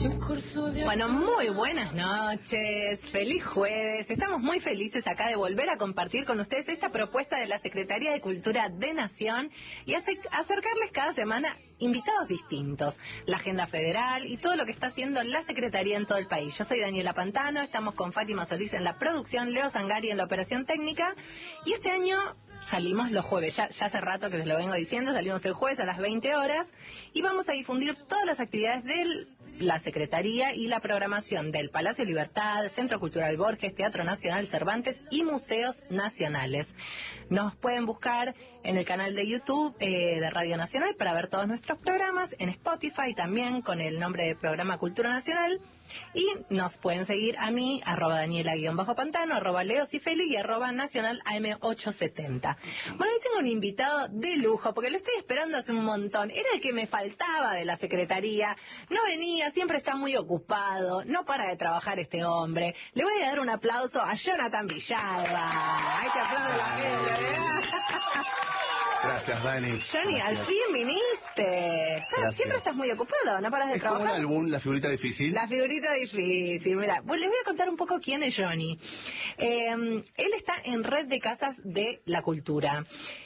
Bueno, muy buenas noches, feliz jueves. Estamos muy felices acá de volver a compartir con ustedes esta propuesta de la Secretaría de Cultura de Nación y acercarles cada semana invitados distintos, la agenda federal y todo lo que está haciendo la Secretaría en todo el país. Yo soy Daniela Pantano, estamos con Fátima Solís en la producción, Leo Zangari en la operación técnica y este año salimos los jueves, ya hace rato que les lo vengo diciendo, salimos el jueves a las 20 horas y vamos a difundir todas las actividades de la Secretaría y la programación del Palacio Libertad, Centro Cultural Borges, Teatro Nacional Cervantes y museos nacionales. Nos pueden buscar en el canal de YouTube de Radio Nacional para ver todos nuestros programas, en Spotify también con el nombre de Programa Cultura Nacional. Y nos pueden seguir a mí, @Daniela_Pantano, @Leocifeli y @Nacional AM870. Bueno, hoy tengo un invitado de lujo, porque lo estoy esperando hace un montón. Era el que me faltaba de la Secretaría. No venía, siempre está muy ocupado. No para de trabajar este hombre. Le voy a dar un aplauso a Jonathan Villalba. Hay que aplaudir a la gente. Gracias, Dani. Johnny, gracias. Al fin viniste. Siempre estás muy ocupado, no paras de trabajar. Es como un álbum, la figurita difícil. La figurita difícil, mira. Pues les voy a contar un poco quién es Johnny. Él está en Red de Casas de la Cultura.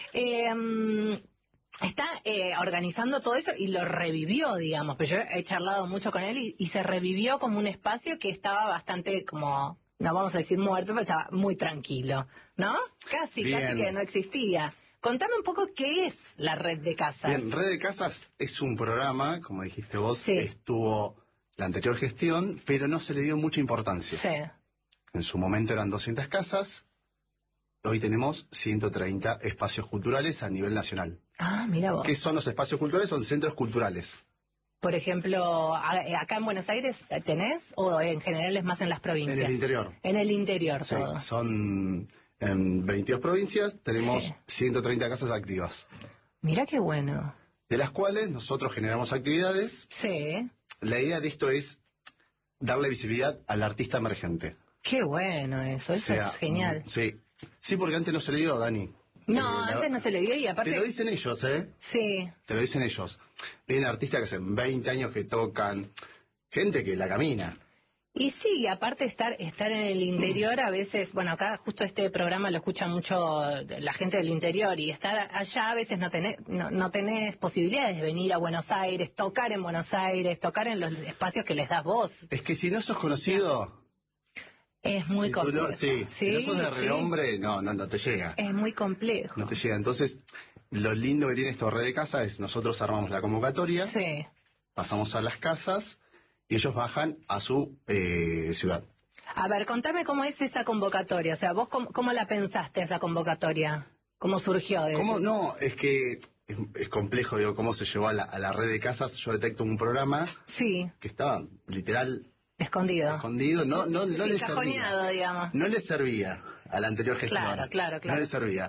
Está organizando todo eso y lo revivió, digamos. Pero yo he charlado mucho con él y se revivió como un espacio que estaba bastante como, no vamos a decir muerto, pero estaba muy tranquilo, ¿no? Casi que no existía. Contame un poco qué es la Red de Casas. Bien, Red de Casas es un programa, como dijiste vos, sí. Estuvo la anterior gestión, pero no se le dio mucha importancia. Sí. En su momento eran 200 casas, hoy tenemos 130 espacios culturales a nivel nacional. Ah, mira vos. ¿Qué son los espacios culturales? Son centros culturales. Por ejemplo, acá en Buenos Aires, ¿tenés? ¿O en general es más en las provincias? En el interior. En el interior, sí, todo. Son... En 22 provincias tenemos 130 casas activas. Mira qué bueno. De las cuales nosotros generamos actividades. Sí. La idea de esto es darle visibilidad al artista emergente. Qué bueno eso es genial. Sí, porque antes no se le dio, Dani. No, antes no se le dio y aparte... Te lo dicen ellos, ¿eh? Sí. Te lo dicen ellos. Vienen artistas que hacen 20 años que tocan, gente que la camina. Y sí, y aparte estar en el interior a veces, bueno, acá justo este programa lo escucha mucho la gente del interior y estar allá a veces no tenés posibilidades de venir a Buenos Aires, tocar en Buenos Aires, tocar en los espacios que les das vos. Es que si no sos conocido... Es muy complejo. Si no sos de renombre, no te llega. Es muy complejo. No te llega. Entonces, lo lindo que tiene esto Red de Casa es nosotros armamos la convocatoria, pasamos a las casas... y ellos bajan a su ciudad. A ver, contame cómo es esa convocatoria. O sea, vos cómo la pensaste esa convocatoria. ¿Cómo surgió de eso? No, es que es complejo, digo, cómo se llevó a la Red de Casas. Yo detecto un programa que estaba literal... Escondido, no le servía. Digamos. No le servía a la anterior gestión. Claro. No le servía.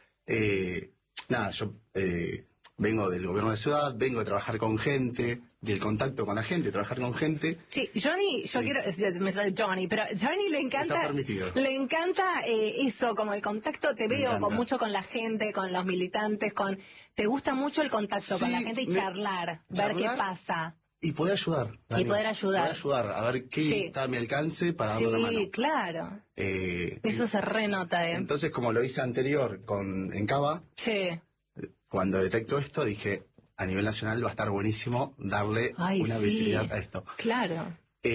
Yo... vengo del gobierno de la ciudad, vengo de trabajar con gente, del contacto con la gente, trabajar con gente. Sí, Johnny, me sale Johnny, pero Johnny le encanta... Está permitido. Le encanta eso, como el contacto, te veo mucho con la gente, con los militantes, te gusta mucho el contacto con la gente y charlar, ver qué pasa. Y poder ayudar. Dani, poder ayudar, a ver qué está a mi alcance para darle una mano. Sí, claro. Eso se renota, Entonces, como lo hice anterior en Cava... Sí. Cuando detecto esto, dije, a nivel nacional va a estar buenísimo darle una visibilidad a esto. Claro.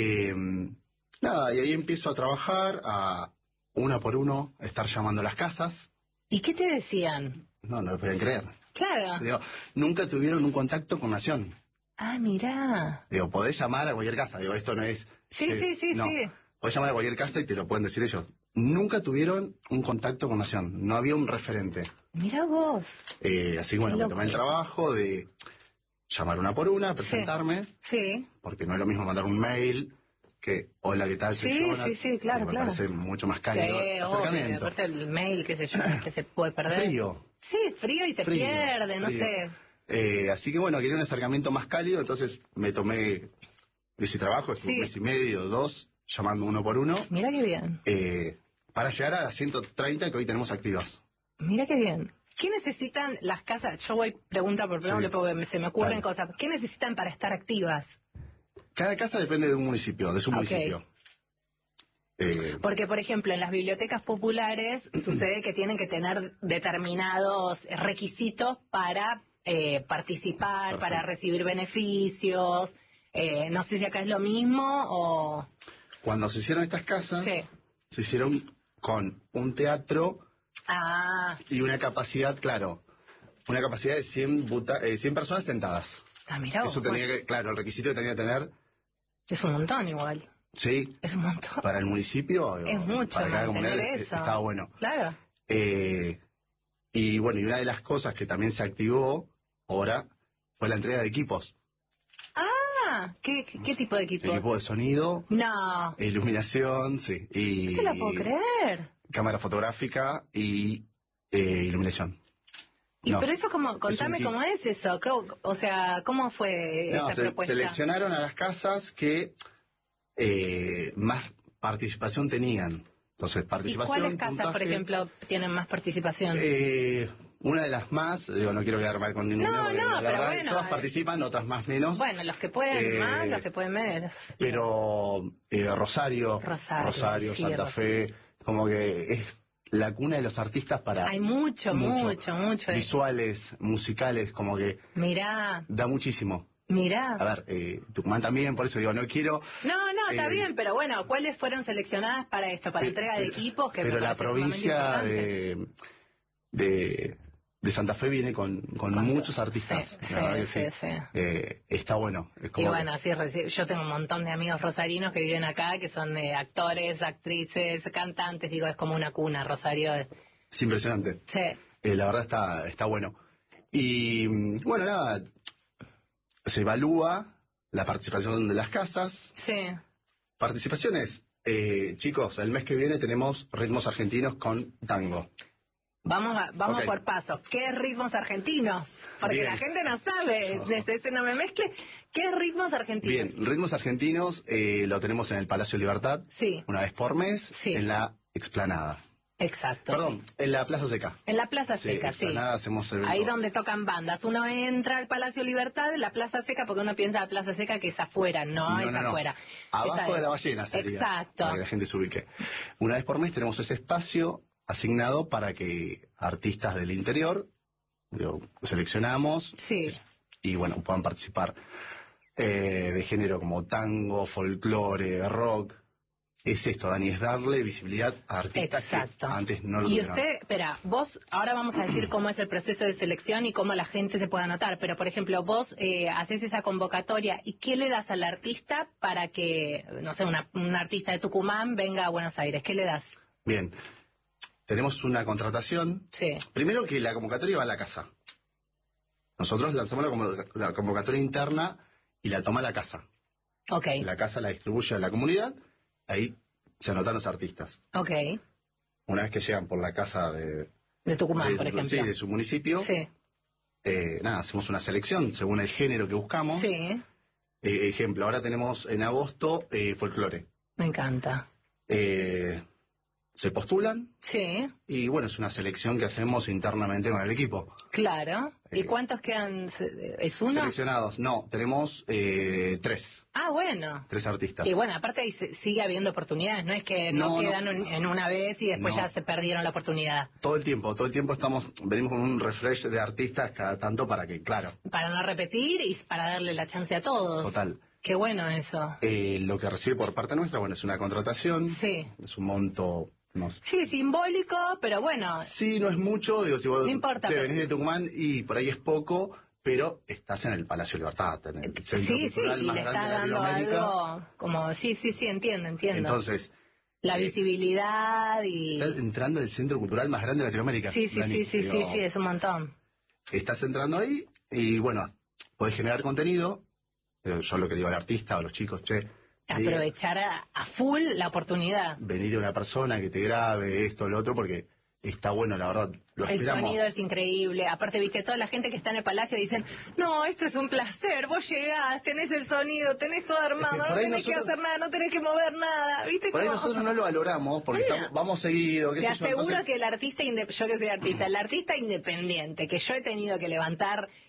Y ahí empiezo a trabajar, a uno por uno, estar llamando a las casas. ¿Y qué te decían? No lo podían creer. Claro. Digo, nunca tuvieron un contacto con Nación. Ah, mirá. Digo, podés llamar a cualquier casa. Digo, esto no es... Sí. Podés llamar a cualquier casa y te lo pueden decir ellos. Nunca tuvieron un contacto con Nación. No había un referente. Mirá vos. Así que bueno, me tomé el trabajo de llamar una por una, presentarme. Sí. Porque no es lo mismo mandar un mail que, hola, ¿qué tal? Soy Jonathan. Sí, claro. Me parece mucho más cálido el acercamiento. Aparte el mail, qué sé yo, que se puede perder. Frío. Sí, frío y se pierde, no sé. Así que bueno, quería un acercamiento más cálido, entonces me tomé ese trabajo, es un mes y medio, 2, llamando uno por uno. Mira qué bien. Para llegar a las 130 que hoy tenemos activas. Mira qué bien. ¿Qué necesitan las casas? Yo voy pregunta por pregunta porque se me ocurren cosas. ¿Qué necesitan para estar activas? Cada casa depende de un municipio, de su municipio. Porque, por ejemplo, en las bibliotecas populares sucede que tienen que tener determinados requisitos para participar, para recibir beneficios. No sé si acá es lo mismo o... Cuando se hicieron estas casas, sí, se hicieron con un teatro y una capacidad, claro, una capacidad de 100 personas sentadas. Mirá vos, eso tenía que, claro, el requisito que tenía que tener... Es un montón igual. Sí. Es un montón. Para el municipio, es mucho, para cada mantener comunidad eso. estaba bueno. Claro. Y bueno, y una de las cosas que también se activó ahora fue la entrega de equipos. ¿Qué tipo de equipo? Equipo de sonido. No. Iluminación, sí. Y, no te la puedo creer. Cámara fotográfica y iluminación. Pero eso, contame cómo es eso. O sea, ¿cómo fue esa propuesta? Seleccionaron a las casas que más participación tenían. Entonces, participación. ¿Y cuáles casas, puntaje, por ejemplo, tienen más participación? Una de las más, no quiero quedar mal con ninguna. No, pero verdad, bueno. Todas participan, otras más menos. Bueno, los que pueden más, los que pueden menos. Pero Rosario, Santa Fe, como que es la cuna de los artistas para... Hay mucho. Visuales, musicales, como que... Mirá. Da muchísimo. Mirá. A ver, Tucumán también, por eso digo, no quiero... No, está bien, pero bueno, ¿cuáles fueron seleccionadas para esto? Para entrega de equipos, que pero me la provincia de Santa Fe viene con muchos artistas. Sí. Está bueno. Es como y bueno, así yo tengo un montón de amigos rosarinos que viven acá, que son actores, actrices, cantantes, digo, es como una cuna, Rosario. Es impresionante. Sí. La verdad está bueno. Y bueno, nada, se evalúa la participación de las casas. Sí. Participaciones. Chicos, el mes que viene tenemos ritmos argentinos con tango. Vamos por pasos. ¿Qué ritmos argentinos? Porque la gente no sabe, desde ese no me mezcle. ¿Qué ritmos argentinos? Bien, ritmos argentinos lo tenemos en el Palacio Libertad. Sí. Una vez por mes, en la explanada. Exacto. Perdón, en la Plaza Seca. En la Plaza Seca, sí. Hacemos eventos. Ahí donde tocan bandas. Uno entra al Palacio Libertad, en la Plaza Seca, porque uno piensa la Plaza Seca que es afuera. No, es afuera. Abajo de la ballena sería. Exacto. Para que la gente se ubique. Una vez por mes tenemos ese espacio asignado para que artistas del interior seleccionamos y bueno, puedan participar de género como tango, folclore, rock. Es esto, Dani, es darle visibilidad a artistas que antes no lo tuvieron. Y usted, espera, vos, ahora vamos a decir cómo es el proceso de selección y cómo la gente se puede anotar, pero por ejemplo, vos haces esa convocatoria y ¿qué le das al artista para que, no sé, un artista de Tucumán venga a Buenos Aires? ¿Qué le das? Bien, tenemos una contratación. Sí. Primero que la convocatoria va a la casa. Nosotros lanzamos la convocatoria interna y la toma la casa. Ok. La casa la distribuye a la comunidad. Ahí se anotan los artistas. Ok. Una vez que llegan por la casa de Tucumán, por ejemplo. Sí, de su municipio. Sí. Hacemos una selección según el género que buscamos. Sí. Ejemplo, ahora tenemos en agosto folclore. Me encanta. Se postulan. Sí. Y bueno, es una selección que hacemos internamente con el equipo. Claro. ¿Y cuántos quedan? ¿Es uno? Seleccionados. No, tenemos 3. Ah, bueno. 3 artistas. Y bueno, aparte ahí sigue habiendo oportunidades. No es que no quedan en una vez y después ya se perdieron la oportunidad. Todo el tiempo venimos con un refresh de artistas cada tanto para que, claro. Para no repetir y para darle la chance a todos. Total. Qué bueno eso. Lo que recibe por parte nuestra, bueno, es una contratación. Sí. Es un monto... Sí, simbólico, pero bueno. Sí, no es mucho. Digo, si vos no importa. venís de Tucumán y por ahí es poco, pero estás en el Palacio Libertad, en el centro cultural y más le grande está de dando Latinoamérica. algo como... Sí, entiendo. Entonces... La visibilidad y... Estás entrando en el centro cultural más grande de Latinoamérica. Sí, es un montón. Estás entrando ahí y, bueno, podés generar contenido. Yo lo que digo al artista o a los chicos, aprovechar a full la oportunidad. Venir a una persona que te grabe esto, lo otro, porque está bueno, la verdad. Lo esperamos. El sonido es increíble. Aparte, viste, toda la gente que está en el palacio dicen, no, esto es un placer, vos llegás, tenés el sonido, tenés todo armado, no tenés que hacer nada, no tenés que mover nada, ¿viste? Por ahí nosotros no lo valoramos, porque vamos seguido. Te aseguro que el artista, yo que soy artista, el artista independiente, que yo he tenido que levantar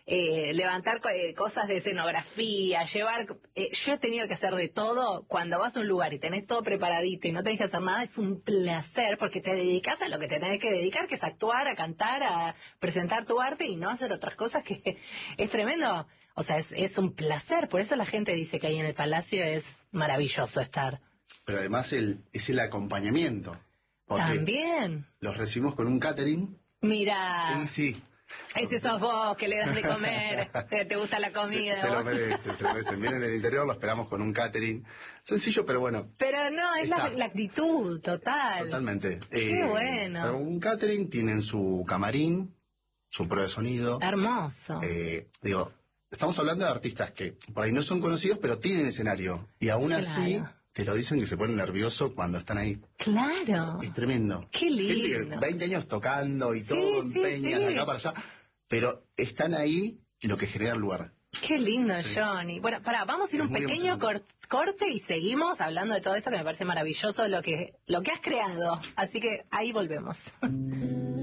levantar cosas de escenografía, llevar... yo he tenido que hacer de todo. Cuando vas a un lugar y tenés todo preparadito y no tenés que hacer nada, es un placer porque te dedicas a lo que te tenés que dedicar, que es actuar, a cantar, a presentar tu arte y no hacer otras cosas, que es tremendo. O sea, es un placer. Por eso la gente dice que ahí en el Palacio es maravilloso estar. Pero además es el acompañamiento. También. Los recibimos con un catering. Mira. Sí. Ese sos vos que le das de comer, que te gusta la comida. Se lo merecen. Vienen del interior, lo esperamos con un catering. Sencillo, pero bueno. Pero no, es la actitud, total. Totalmente. Qué bueno. Pero un catering, tienen su camarín, su prueba de sonido. Hermoso. Digo, estamos hablando de artistas que por ahí no son conocidos, pero tienen escenario. Y aún así... Te lo dicen que se ponen nerviosos cuando están ahí. Claro. Es tremendo. Qué lindo. Gente que 20 años tocando y todo, empeñan de acá para allá. Pero están ahí lo que genera el lugar. Qué lindo, Johnny. Bueno, vamos a ir un pequeño corte y seguimos hablando de todo esto que me parece maravilloso, lo que has creado. Así que ahí volvemos.